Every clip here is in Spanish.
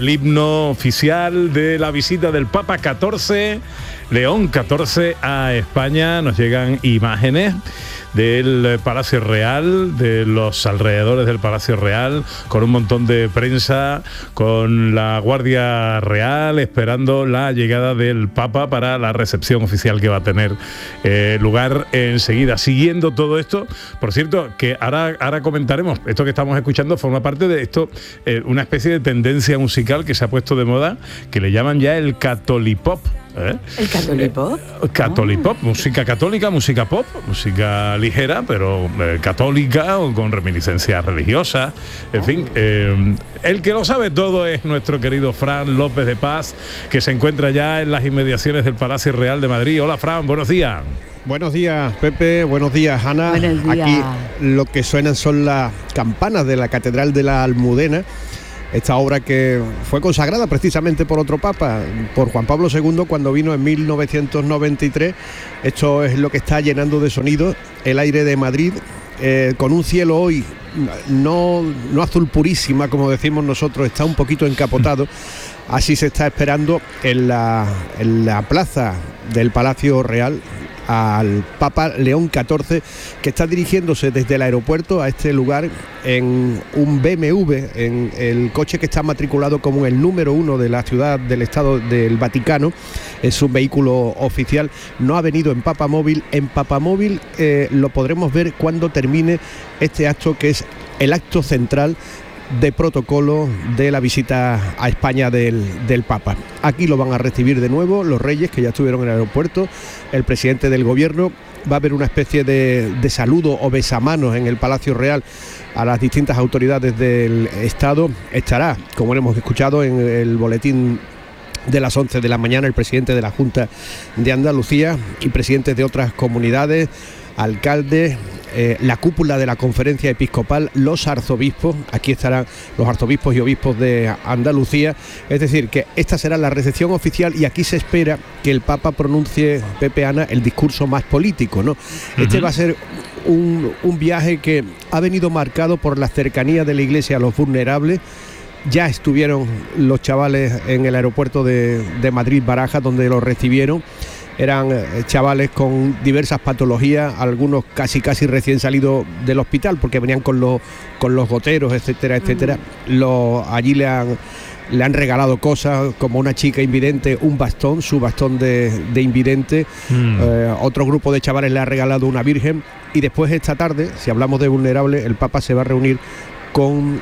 El himno oficial de la visita del Papa León XIV a España. Nos llegan imágenes del Palacio Real, de los alrededores del Palacio Real, con un montón de prensa, con la Guardia Real esperando la llegada del Papa para la recepción oficial que va a tener lugar enseguida. Siguiendo todo esto, por cierto, que ahora comentaremos, esto que estamos escuchando forma parte de esto, una especie de tendencia musical que se ha puesto de moda, que le llaman ya el catolipop. ¿El catolipop? Catolipop, música católica, música pop, música ligera, pero católica o con reminiscencias religiosas. En fin, el que lo sabe todo es nuestro querido Fran López de Paz, que se encuentra ya en las inmediaciones del Palacio Real de Madrid. Hola, Fran, buenos días. Buenos días, Pepe. Buenos días, Ana. Buenos días. Aquí lo que suenan son las campanas de la Catedral de la Almudena. Esta obra que fue consagrada precisamente por otro papa, por Juan Pablo II, cuando vino en 1993. Esto es lo que está llenando de sonido el aire de Madrid, con un cielo hoy no azul purísima, como decimos nosotros, está un poquito encapotado. Así se está esperando en la plaza del Palacio Real al Papa León XIV, que está dirigiéndose desde el aeropuerto a este lugar en un BMW, en el coche que está matriculado como el número 1 de la ciudad del Estado del Vaticano. Es un vehículo oficial, no ha venido en Papamóvil. En Papamóvil lo podremos ver cuando termine este acto, que es el acto central de protocolo de la visita a España del Papa. Aquí lo van a recibir de nuevo los reyes, que ya estuvieron en el aeropuerto, el presidente del gobierno. Va a haber una especie de saludo o besamanos en el Palacio Real a las distintas autoridades del Estado. Estará, como hemos escuchado en el boletín de las 11 de la mañana, el presidente de la Junta de Andalucía y presidentes de otras comunidades, alcaldes, la cúpula de la conferencia episcopal, los arzobispos. Aquí estarán los arzobispos y obispos de Andalucía. Es decir, que esta será la recepción oficial, y aquí se espera que el Papa pronuncie, Pepe, Ana, el discurso más político, ¿no? Este va a ser un viaje que ha venido marcado por la cercanía de la Iglesia a los vulnerables. Ya estuvieron los chavales en el aeropuerto de Madrid-Barajas, donde los recibieron. Eran chavales con diversas patologías, algunos casi recién salidos del hospital, porque venían con los goteros, etcétera, etcétera. Allí le han regalado cosas, como una chica invidente, un bastón, su bastón de invidente. Otro grupo de chavales le ha regalado una virgen. Y después, esta tarde, si hablamos de vulnerables, el Papa se va a reunir con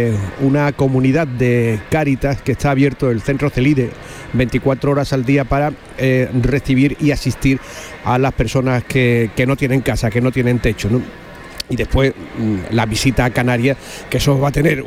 una comunidad de Cáritas, que está abierto el centro Celide 24 horas al día para recibir y asistir a las personas que no tienen casa, que no tienen techo, ¿no? Y después la visita a Canarias, que eso va a tener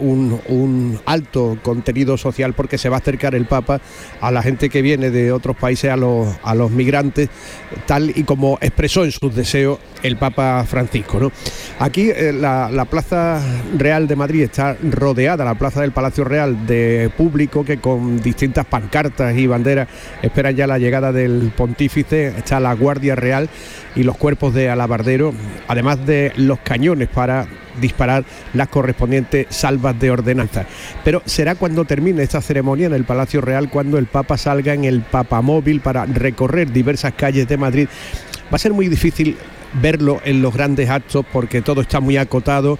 un alto contenido social, porque se va a acercar el Papa a la gente que viene de otros países, a los migrantes, tal y como expresó en sus deseos el Papa Francisco, ¿no? Aquí la Plaza Real de Madrid está rodeada, la plaza del Palacio Real, de público que con distintas pancartas y banderas esperan ya la llegada del pontífice. Está la Guardia Real y los cuerpos de alabarderos, además de los cañones para disparar las correspondientes salvas de ordenanza. Pero será cuando termine esta ceremonia en el Palacio Real, cuando el Papa salga en el Papamóvil para recorrer diversas calles de Madrid. Va a ser muy difícil verlo en los grandes actos, porque todo está muy acotado.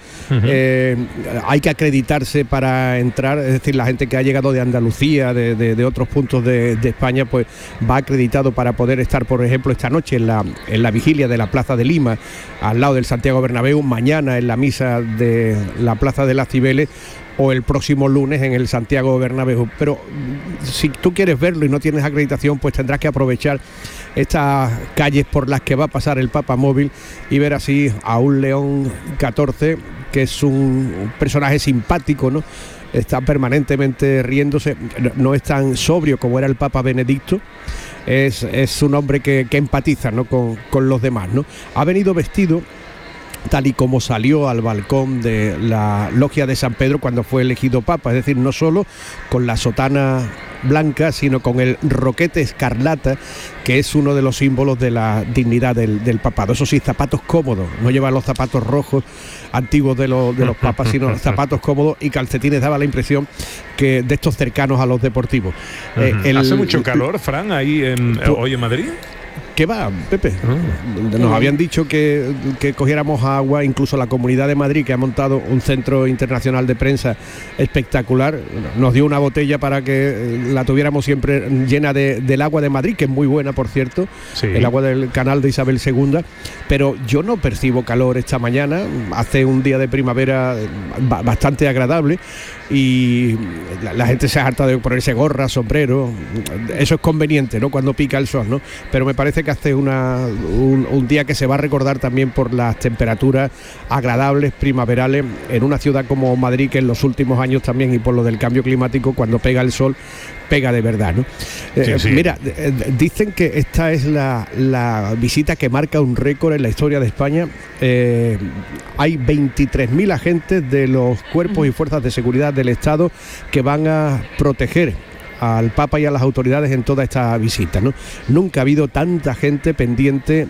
Hay que acreditarse para entrar, es decir, la gente que ha llegado de Andalucía, de otros puntos de España, pues va acreditado para poder estar, por ejemplo, esta noche en la vigilia de la Plaza de Lima, al lado del Santiago Bernabéu, mañana en la misa de la Plaza de las Cibeles, o el próximo lunes en el Santiago Bernabéu. Pero si tú quieres verlo y no tienes acreditación, pues tendrás que aprovechar estas calles por las que va a pasar el Papamóvil y ver así a un León XIV, que es un personaje simpático, ¿no? Está permanentemente riéndose, no es tan sobrio como era el Papa Benedicto. Es un hombre que empatiza, ¿no?, con los demás, ¿no? Ha venido vestido tal y como salió al balcón de la logia de San Pedro cuando fue elegido Papa, es decir, no solo con la sotana blanca, sino con el roquete escarlata, que es uno de los símbolos de la dignidad del papado. Eso sí, zapatos cómodos, no lleva los zapatos rojos antiguos de los papas, sino zapatos cómodos y calcetines. Daba la impresión que de estos cercanos a los deportivos. ¿Hace mucho calor, Fran, ahí hoy en Madrid? ¿Qué va, Pepe? Nos habían dicho que cogiéramos agua, incluso la Comunidad de Madrid, que ha montado un centro internacional de prensa espectacular, nos dio una botella para que la tuviéramos siempre llena del agua de Madrid, que es muy buena, por cierto, sí. El agua del canal de Isabel II, pero yo no percibo calor esta mañana, hace un día de primavera bastante agradable, y la gente se harta de ponerse gorra, sombrero, eso es conveniente, ¿no?, cuando pica el sol, ¿no? Pero me parece que hace un día que se va a recordar también por las temperaturas agradables, primaverales, en una ciudad como Madrid, que en los últimos años también, y por lo del cambio climático, cuando pega el sol, pega de verdad, ¿no? Sí. Mira, dicen que esta es la visita que marca un récord en la historia de España. Hay 23.000 agentes de los cuerpos y fuerzas de seguridad del Estado que van a proteger al Papa y a las autoridades en toda esta visita, ¿no? Nunca ha habido tanta gente pendiente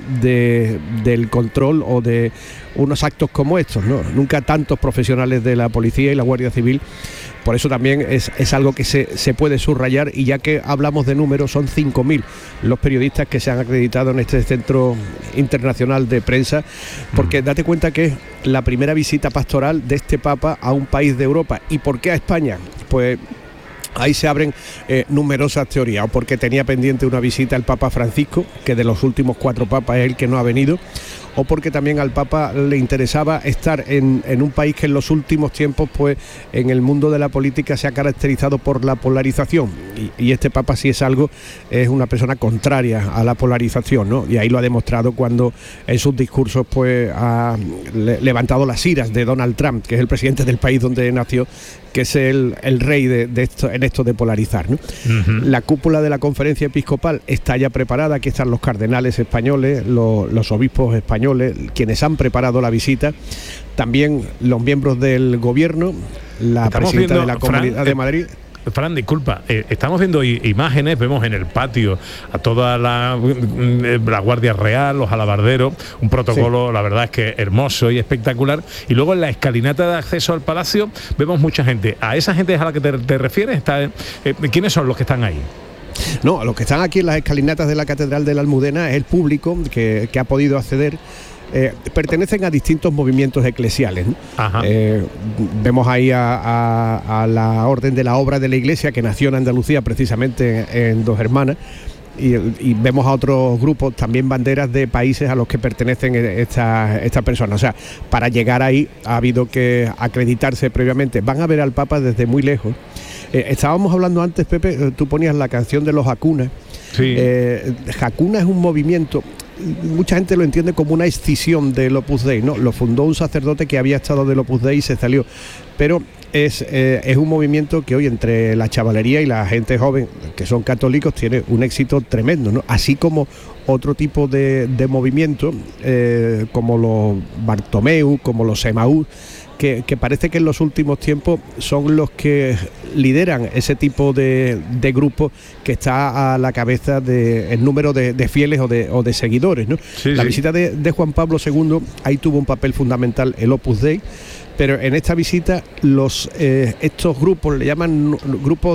del control o de unos actos como estos, ¿no? Nunca tantos profesionales de la policía y la Guardia Civil. Por eso también es algo que se puede subrayar, y ya que hablamos de números, son 5.000 los periodistas que se han acreditado en este centro internacional de prensa, porque date cuenta que es la primera visita pastoral de este Papa a un país de Europa. ¿Y por qué a España? Pues ahí se abren numerosas teorías, o porque tenía pendiente una visita al Papa Francisco, que de los últimos 4 papas es el que no ha venido, o porque también al Papa le interesaba estar en un país que en los últimos tiempos, pues en el mundo de la política se ha caracterizado por la polarización, y este Papa, si es algo, es una persona contraria a la polarización, ¿no? Y ahí lo ha demostrado cuando en sus discursos pues ha levantado las iras de Donald Trump, que es el presidente del país donde nació, que es el rey de esto, en esto de polarizar, ¿no? La cúpula de la conferencia episcopal está ya preparada. Aquí están los cardenales españoles, los obispos españoles, quienes han preparado la visita, también los miembros del gobierno, la presidenta de la Comunidad de Madrid. Fran, disculpa, estamos viendo imágenes, vemos en el patio a toda la Guardia Real, los alabarderos, un protocolo, sí, la verdad es que hermoso y espectacular, y luego en la escalinata de acceso al palacio vemos mucha gente. ¿A esa gente es a la que te refieres? ¿Quiénes son los que están ahí? No, los que están aquí en las escalinatas de la Catedral de la Almudena es el público que ha podido acceder. Pertenecen a distintos movimientos eclesiales, ¿no? Vemos ahí a la Orden de la Obra de la Iglesia, que nació en Andalucía precisamente en Dos Hermanas, y vemos a otros grupos, también banderas de países a los que pertenecen estas personas. O sea, para llegar ahí ha habido que acreditarse previamente. Van a ver al Papa desde muy lejos. Estábamos hablando antes, Pepe, tú ponías la canción de los Hakuna. Sí. Hakuna es un movimiento, mucha gente lo entiende como una escisión del Opus Dei, ¿no? Lo fundó un sacerdote que había estado del Opus Dei y se salió, pero es un movimiento que hoy entre la chavalería y la gente joven que son católicos tiene un éxito tremendo, ¿no? Así como otro tipo de movimientos como los Bartomeu, como los Emaús, que parece que en los últimos tiempos son los que lideran ese tipo de grupo que está a la cabeza del número de fieles o de seguidores, ¿no? Sí, la visita de Juan Pablo II, ahí tuvo un papel fundamental el Opus Dei, pero en esta visita estos grupos, le llaman grupos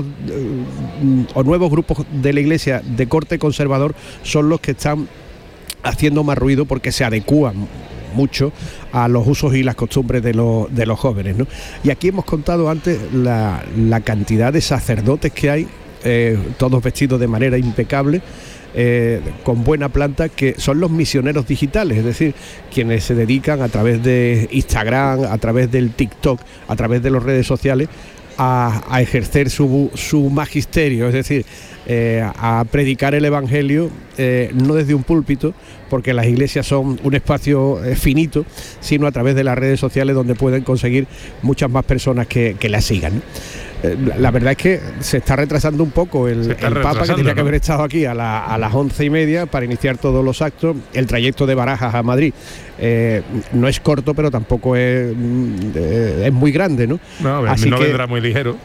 o nuevos grupos de la Iglesia de corte conservador, son los que están haciendo más ruido porque se adecúan mucho a los usos y las costumbres de los jóvenes, ¿no? Y aquí hemos contado antes la cantidad de sacerdotes que hay, todos vestidos de manera impecable, con buena planta, que son los misioneros digitales, es decir, quienes se dedican a través de Instagram, a través del TikTok, a través de las redes sociales, a ejercer su magisterio, es decir, a predicar el Evangelio, no desde un púlpito, porque las iglesias son un espacio finito, sino a través de las redes sociales, donde pueden conseguir muchas más personas que las sigan, ¿no? La verdad es que se está retrasando un poco el Papa, que tenía que haber estado aquí a las 11:30 para iniciar todos los actos. El trayecto de Barajas a Madrid no es corto, pero tampoco es muy grande, ¿no? Así no vendrá muy ligero.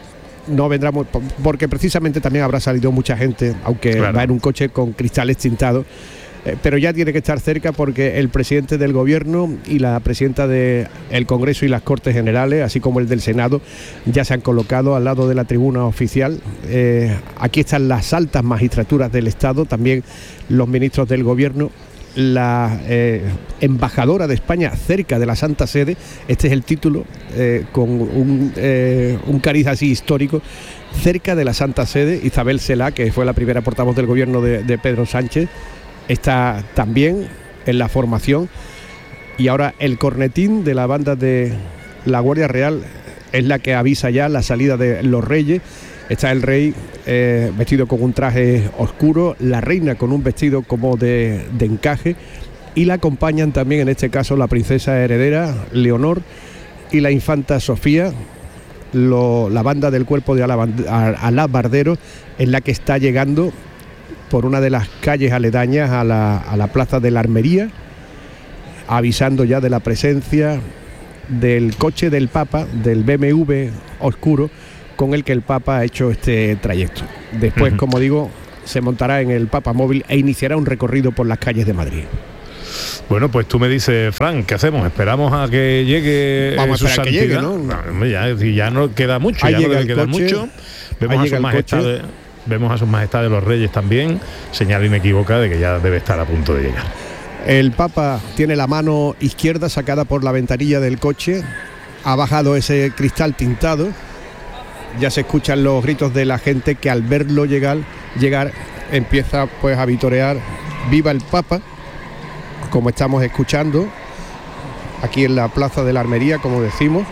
no vendrá porque precisamente también habrá salido mucha gente, aunque claro, va en un coche con cristales tintados. Pero ya tiene que estar cerca porque el presidente del gobierno y la presidenta del Congreso y las Cortes Generales, así como el del Senado, ya se han colocado al lado de la tribuna oficial. Aquí están las altas magistraturas del Estado, también los ministros del gobierno, la embajadora de España cerca de la Santa Sede. Este es el título, con un cariz así histórico, cerca de la Santa Sede. Isabel Celaá, que fue la primera portavoz del gobierno de Pedro Sánchez, está también en la formación. Y ahora el cornetín de la banda de la Guardia Real es la que avisa ya la salida de los reyes. Está el rey vestido con un traje oscuro, la reina con un vestido como de encaje, y la acompañan también en este caso la princesa heredera Leonor y la infanta Sofía. La banda del cuerpo de alabarderos es la que está llegando por una de las calles aledañas a la plaza de la Armería, avisando ya de la presencia del coche del Papa, del BMW oscuro, con el que el Papa ha hecho este trayecto. Después, como digo, se montará en el Papa Móvil e iniciará un recorrido por las calles de Madrid. Bueno, pues tú me dices, Fran, ¿qué hacemos? ¿Esperamos a que llegue su santidad? Que llegue, ¿no? Ya no queda mucho, ahí ya no queda mucho. Vemos a sus majestades los reyes también, señal inequívoca de que ya debe estar a punto de llegar. El Papa tiene la mano izquierda sacada por la ventanilla del coche, ha bajado ese cristal tintado, ya se escuchan los gritos de la gente que al verlo llegar empieza pues a vitorear "Viva el Papa", como estamos escuchando aquí en la plaza de la Armería, como decimos.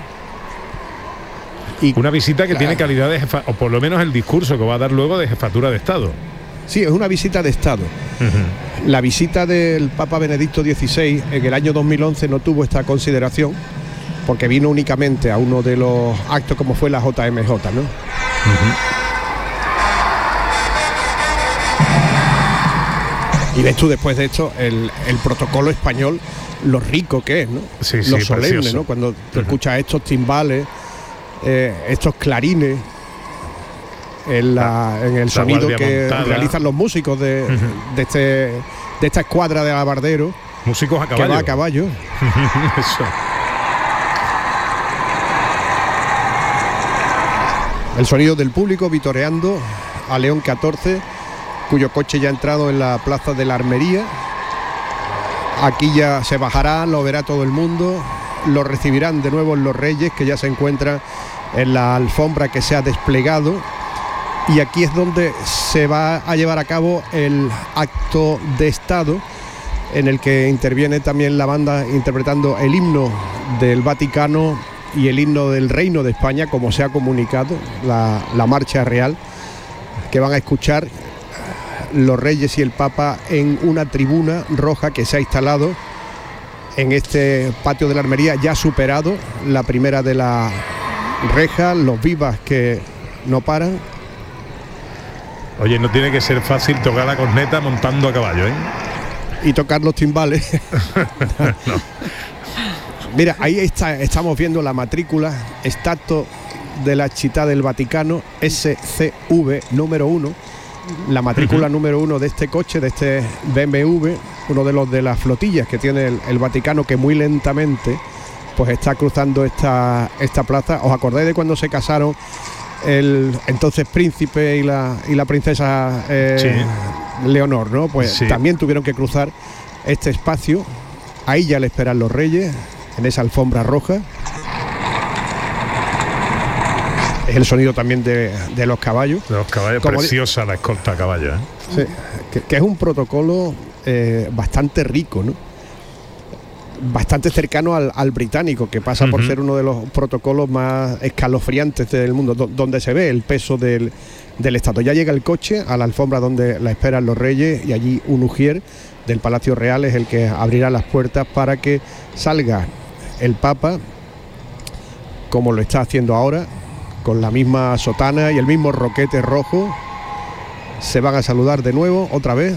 Y una visita que tiene calidad de o por lo menos el discurso que va a dar luego, de jefatura de Estado. Sí, es una visita de Estado. La visita del Papa Benedicto XVI en el año 2011 no tuvo esta consideración, porque vino únicamente a uno de los actos como fue la JMJ, ¿no? Y ves tú después de esto el protocolo español, lo rico que es, ¿no? Sí, lo solemne, precioso, ¿no? Cuando tú escuchas estos timbales, estos clarines, en el sonido que montada realizan los músicos de esta escuadra de alabarderos. Músicos a caballo. Que va a caballo. Eso. El sonido del público vitoreando a León XIV, cuyo coche ya ha entrado en la plaza de la Armería. Aquí ya se bajará, lo verá todo el mundo, lo recibirán de nuevo los reyes, que ya se encuentran en la alfombra que se ha desplegado, y aquí es donde se va a llevar a cabo el acto de Estado, en el que interviene también la banda interpretando el himno del Vaticano y el himno del Reino de España, como se ha comunicado, la marcha real, que van a escuchar los reyes y el Papa en una tribuna roja que se ha instalado en este patio de la Armería, ya superado la primera de la reja, los vivas que no paran. Oye, no tiene que ser fácil tocar la corneta montando a caballo, ¿eh? Y tocar los timbales. No. Mira, ahí estamos viendo la matrícula, estatus de la Città del Vaticano, SCV número 1, la matrícula número 1 de este coche, de este BMW, uno de los de las flotillas que tiene el Vaticano, que muy lentamente pues está cruzando esta plaza. ¿Os acordáis de cuando se casaron el entonces príncipe y la princesa Leonor, ¿no? Pues sí, también tuvieron que cruzar este espacio. Ahí ya le esperan los reyes, en esa alfombra roja. Es el sonido también de los caballos. De los caballos, preciosa la escolta a caballo, ¿eh? Sí, que es un protocolo bastante rico, ¿no? Bastante cercano al británico, que pasa por ser uno de los protocolos más escalofriantes del mundo, donde se ve el peso del Estado. Ya llega el coche a la alfombra donde la esperan los reyes, y allí un ujier del Palacio Real es el que abrirá las puertas para que salga el Papa, como lo está haciendo ahora, con la misma sotana y el mismo roquete rojo. Se van a saludar de nuevo, otra vez.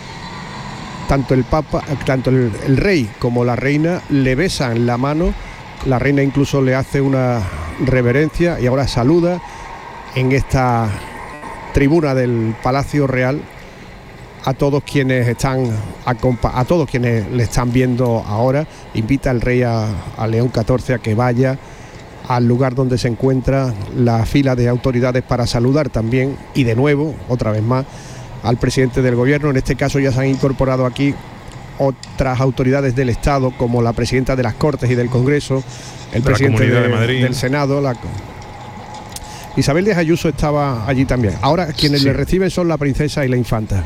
Tanto el Papa, tanto el rey como la reina le besan la mano La reina incluso le hace una reverencia y ahora saluda en esta tribuna del Palacio Real a todos quienes a todos quienes le están viendo ahora. Invita al rey a León XIV a que vaya al lugar donde se encuentra la fila de autoridades para saludar también, y de nuevo, otra vez más, al presidente del gobierno. En este caso ya se han incorporado aquí otras autoridades del Estado, como la presidenta de las Cortes y del Congreso, el presidente de Madrid, del Senado, Isabel Díaz Ayuso estaba allí también. Ahora quienes le reciben son la princesa y la infanta,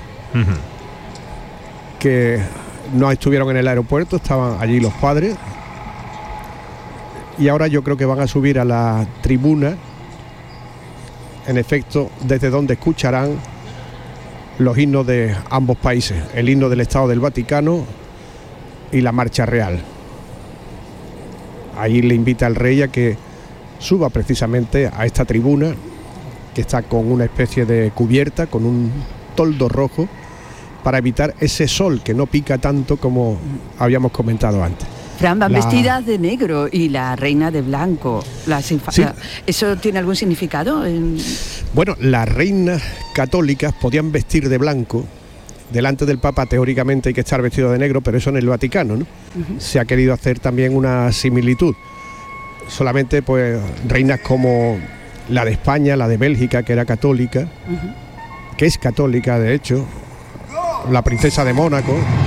que no estuvieron en el aeropuerto, estaban allí los padres, y ahora yo creo que van a subir a la tribuna, en efecto, desde donde escucharán los himnos de ambos países, el himno del Estado del Vaticano y la marcha real. Ahí le invita al rey a que suba precisamente a esta tribuna, que está con una especie de cubierta, con un toldo rojo, para evitar ese sol que no pica tanto como habíamos comentado antes. Fran, van vestidas de negro y la reina de blanco. Sí. ¿Eso tiene algún significado? Bueno, las reinas católicas podían vestir de blanco. Delante del Papa teóricamente hay que estar vestido de negro, pero eso en el Vaticano, ¿no? Se ha querido hacer también una similitud. Solamente pues reinas como la de España, la de Bélgica, que era católica, que es católica de hecho, la princesa de Mónaco,